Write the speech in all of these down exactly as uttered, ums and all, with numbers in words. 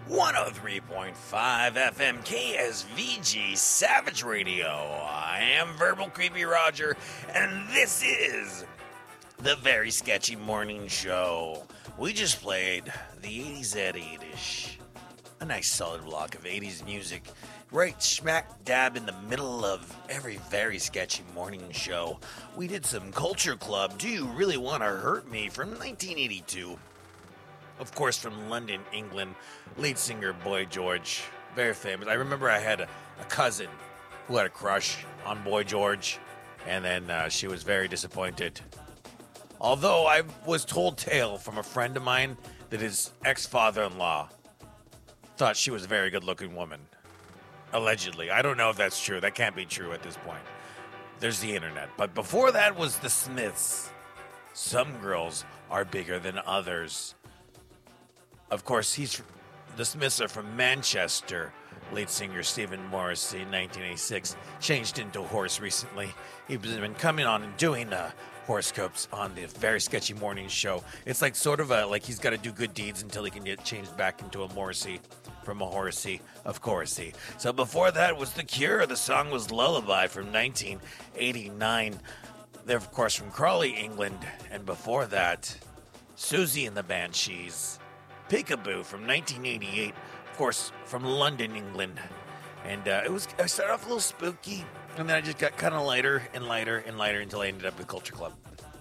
one oh three point five F M K S V G Savage Radio. I am Verbal Creepy Roger, and this is the Very Sketchy Morning Show. We just played the eighties at eight-ish. A nice solid block of eighties music, right smack dab in the middle of every Very Sketchy Morning Show. We did some Culture Club, Do You Really Want to Hurt Me from nineteen eighty-two. Of course, from London, England, lead singer Boy George, very famous. I remember I had a, a cousin who had a crush on Boy George, and then uh, she was very disappointed. Although I was told tale from a friend of mine that his ex-father-in-law thought she was a very good-looking woman. Allegedly. I don't know if that's true. That can't be true at this point. There's the internet. But before that was the Smiths. Some girls are bigger than others. Of course, he's the Smiths are from Manchester. Lead singer Stephen Morrissey, in nineteen eighty-six, changed into horse recently. He's been coming on and doing uh, horoscopes on the Very Sketchy Morning Show. It's like sort of a, like he's got to do good deeds until he can get changed back into a Morrissey from a horsey, of coursey. So before that was The Cure. The song was Lullaby from nineteen eighty-nine. They're, of course, from Crawley, England. And before that, Susie and the Banshees. Peekaboo from nineteen eighty-eight, of course, from London, England. And uh, it was, I started off a little spooky, and then I just got kind of lighter and lighter and lighter until I ended up with Culture Club.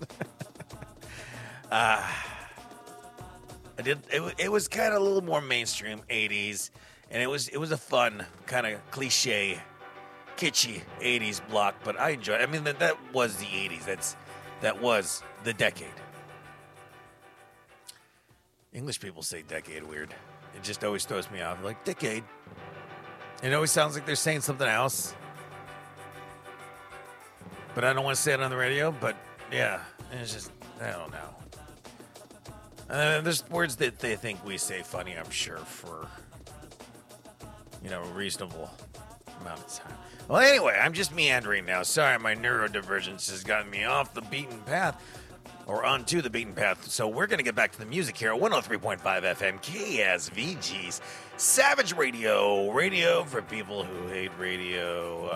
uh, I did. It, it was kind of a little more mainstream eighties, and it was it was a fun kind of cliche, kitschy eighties block. But I enjoyed it. I mean, that that was the eighties. That's that was the decade. English people say decade weird. It just always throws me off. Like, decade. It always sounds like they're saying something else. But I don't want to say it on the radio. But, yeah. It's just, I don't know. Uh, there's words that they think we say funny, I'm sure, for, you know, a reasonable amount of time. Well, anyway, I'm just meandering now. Sorry, my neurodivergence has gotten me off the beaten path. Or onto the beaten path. So we're going to get back to the music here. one oh three point five F M K S V G's Savage Radio. Radio for people who hate radio.